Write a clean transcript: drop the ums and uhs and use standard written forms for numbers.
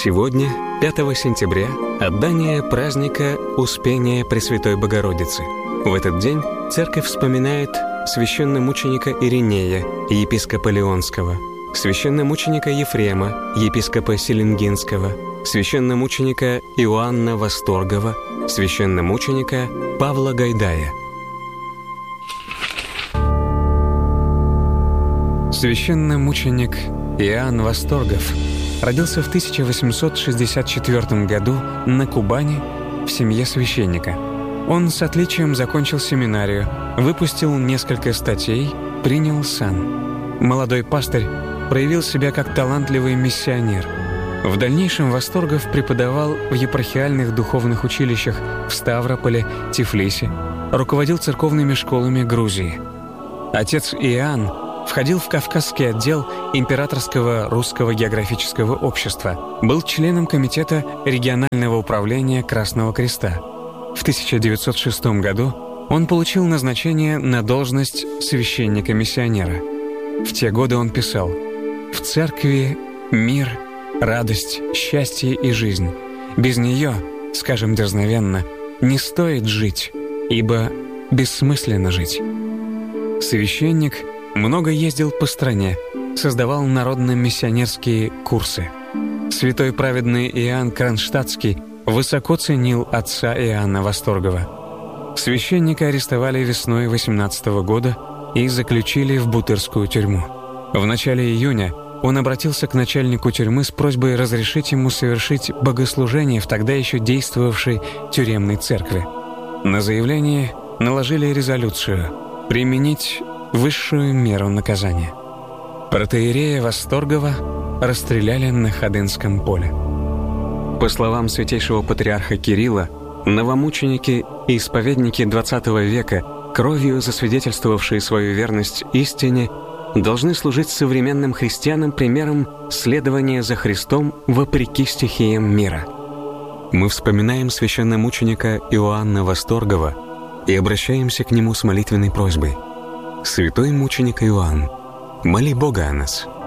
Сегодня, 5 сентября, отдание праздника Успения Пресвятой Богородицы. В этот день церковь вспоминает священномученика Иринея, епископа Леонского, священномученика Ефрема, епископа Селенгинского, священномученика Иоанна Восторгова, священномученика Павла Гайдая. Священномученик Иоанн Восторгов родился в 1864 году на Кубани в семье священника. Он с отличием закончил семинарию, выпустил несколько статей, принял сан. Молодой пастырь проявил себя как талантливый миссионер. В дальнейшем Восторгов преподавал в епархиальных духовных училищах в Ставрополе, Тифлисе, руководил церковными школами Грузии. Отец Иоанн входил в Кавказский отдел Императорского русского географического общества, был членом комитета регионального управления Красного Креста. В 1906 году он получил назначение на должность священника-миссионера. В те годы он писал: «В церкви мир, радость, счастье и жизнь. Без нее, скажем дерзновенно, не стоит жить, ибо бессмысленно жить». Священник много ездил по стране, создавал народно-миссионерские курсы. Святой праведный Иоанн Кронштадтский высоко ценил отца Иоанна Восторгова. Священника арестовали весной 18 года и заключили в Бутырскую тюрьму. В начале июня он обратился к начальнику тюрьмы с просьбой разрешить ему совершить богослужение в тогда еще действовавшей тюремной церкви. На заявление наложили резолюцию применить высшую меру наказания. Протоиерея Восторгова расстреляли на Ходынском поле. По словам святейшего патриарха Кирилла, новомученики и исповедники XX века, кровью засвидетельствовавшие свою верность истине, должны служить современным христианам примером следования за Христом вопреки стихиям мира. Мы вспоминаем священномученика Иоанна Восторгова и обращаемся к нему с молитвенной просьбой: «Святой мученик Иоанн, моли Бога о нас».